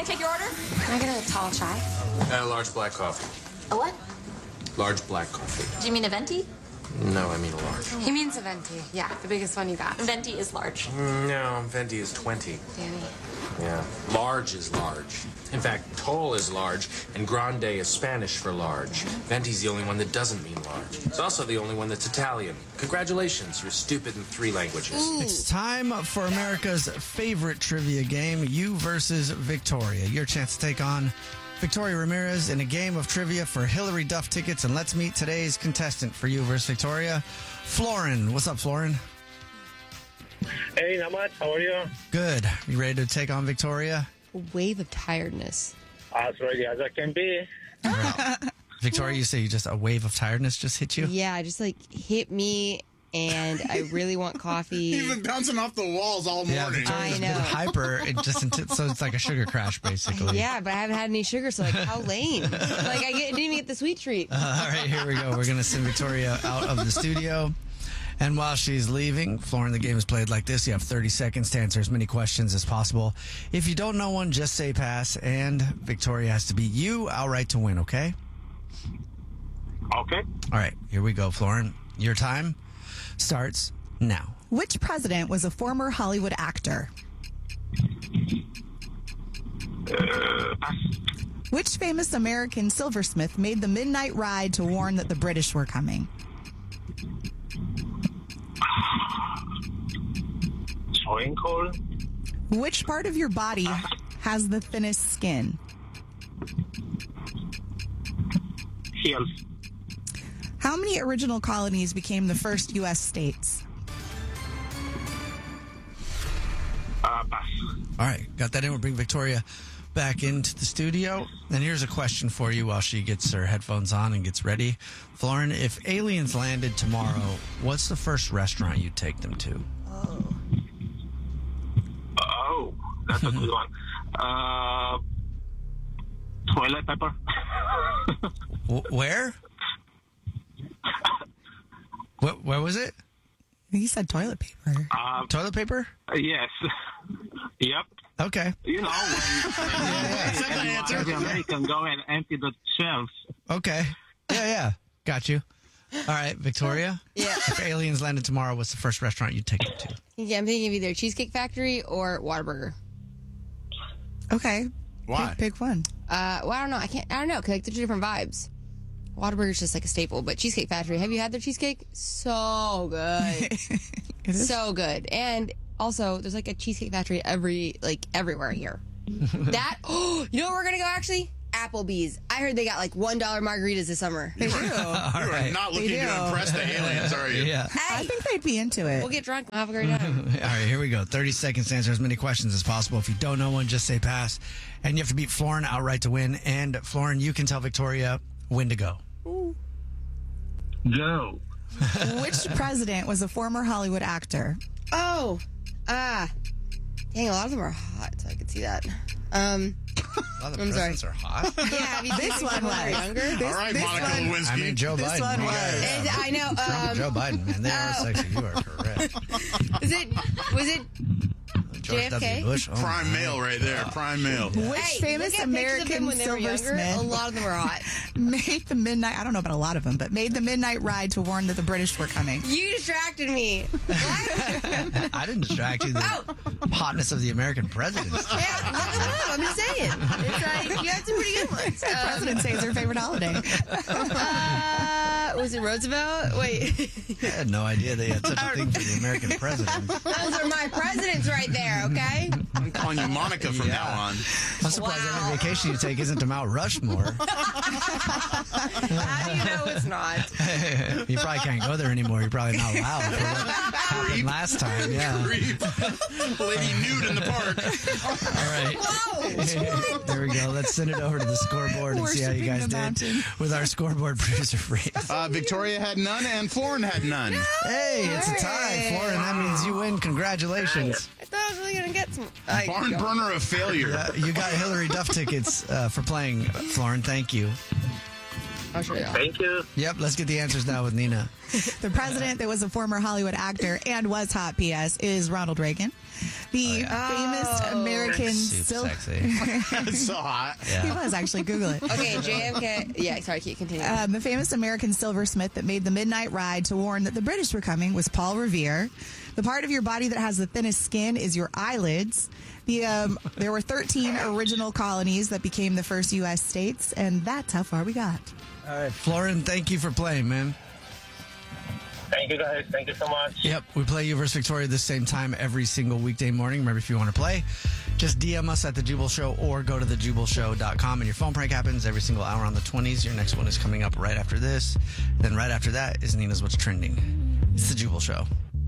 I take your order? Can I get a tall chai? A large black coffee. A what? Large black coffee. Do you mean a venti? No, I mean a large. He means a venti. Yeah, the biggest one you got. Venti is large. No, venti is 20. Danny. Yeah. Large is large. In fact, tall is large, and grande is Spanish for large. Venti's the only one that doesn't mean large. It's also the only one that's Italian. Congratulations, you're stupid in 3 languages. It's time for America's favorite trivia game, You versus Victoria. Your chance to take on Victoria Ramirez in a game of trivia for Hillary Duff tickets. And let's meet today's contestant for You versus Victoria, Florin. What's up, Florin? Hey, not much. How are you? Good. You ready to take on Victoria? A wave of tiredness. As ready as I can be. Victoria, you say you just a wave of tiredness just hit you? Yeah, just like hit me, and I really want coffee. You've been bouncing off the walls all morning. I know. Hyper, so it's like a sugar crash, basically. Yeah, but I haven't had any sugar, so like, how lame. Like, didn't even get the sweet treat. All right, here we go. We're going to send Victoria out of the studio. And while she's leaving, Florin, the game is played like this. You have 30 seconds to answer as many questions as possible. If you don't know one, just say pass. And Victoria has to beat you outright to win, okay? Okay. All right, here we go, Florin. Your time starts now. Which president was a former Hollywood actor? Pass. Which famous American silversmith made the midnight ride to warn that the British were coming? Twinkle. Which part of your body has the thinnest skin? Heels. How many original colonies became the first U.S. states? Pass. All right, got that in. We'll bring Victoria back into the studio. And here's a question for you while she gets her headphones on and gets ready. Florin, if aliens landed tomorrow, what's the first restaurant you'd take them to? Oh, that's a good one. Toilet paper. Where? Where was it? He said toilet paper. Toilet paper? Yes. Yep. Okay. You know, when every American go and empty the shelves. Okay. Yeah. Got you. All right, Victoria? Yeah. If aliens landed tomorrow, what's the first restaurant you'd take them to? Yeah, I'm thinking of either Cheesecake Factory or Whataburger. Okay. Why? Pick one. Well, I don't know. I don't know, because like, they're 2 different vibes. Whataburger's just like a staple, but Cheesecake Factory, have you had their cheesecake? So good. So good. And also, there's like a Cheesecake Factory everywhere here. You know where we're going to go actually? Applebee's. I heard they got like $1 margaritas this summer. They do. You are not looking to impress the aliens, are you? Yeah. I think they'd be into it. We'll get drunk and have a great time. All right, here we go. 30 seconds to answer as many questions as possible. If you don't know one, just say pass. And you have to beat Florin outright to win. And Florin, you can tell Victoria when to go. Go. Which president was a former Hollywood actor? Dang, a lot of them are hot, so I could see that. A lot of the I'm sorry. presidents are hot. Yeah, have you This seen one people was. younger? All right, Monica Lewinsky. I mean, Joe This Biden. one You was. guys- And I know. Trump and Joe Biden, man. They are sexy. You are correct. Was it George JFK? W. Bush. Oh, Prime my male right there. Prime male. Which Hey, famous look at pictures of them American when they were younger. silversmith A lot of them are hot. made the midnight, I don't know about a lot of them, but made the midnight ride to warn that the British were coming? You distracted me. What? I didn't distract you. The hotness of the American president. Yeah, look them up. I'm just saying. It's like, you have some pretty good ones. President's Day is their favorite holiday. Was it Roosevelt? Wait. I had no idea they had such a thing for the American president. Those are my presidents right there, okay? I'm calling you Monica from Yeah. now on. I'm surprised every vacation you take isn't to Mount Rushmore. How do you know it's not? You probably can't go there anymore. You're probably not allowed for what happened last time. Yeah. Creep. Lady nude in the park. All right. There we go. Let's send it over to the scoreboard and see how you guys Worshipping did with our scoreboard producer, Reese. Victoria had none and Florin had none. Hey, it's a tie, Florin. That means you win. Congratulations. I thought I was really going to get some. Barn burner of failure. You got Hillary Duff tickets for playing, Florin. Thank you. I'll show you. Thank you. Yep, let's get the answers now with Nina. The president that was a former Hollywood actor and was hot, P.S., is Ronald Reagan. The famous American Super sexy. It's so hot. He was actually Google it. Okay, JFK. Yeah, sorry, continue. The famous American silversmith that made the midnight ride to warn that the British were coming was Paul Revere. The part of your body that has the thinnest skin is your eyelids. There were 13 original colonies that became the first U.S. states, and that's how far we got. All right, Florin, thank you for playing, man. Thank you, guys. Thank you so much. Yep, we play you versus Victoria the same time every single weekday morning. Remember, if you want to play, just DM us at The Jubal Show or go to thejubalshow.com, and your phone prank happens every single hour on the 20s. Your next one is coming up right after this. Then right after that is Nina's What's Trending. It's The Jubal Show.